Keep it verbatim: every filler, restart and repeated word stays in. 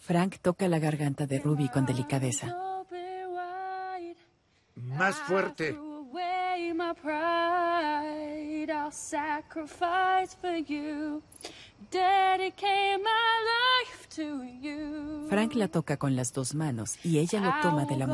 Frank toca la garganta de Ruby con delicadeza. Más fuerte. Frank la toca con las dos manos y ella lo toma de la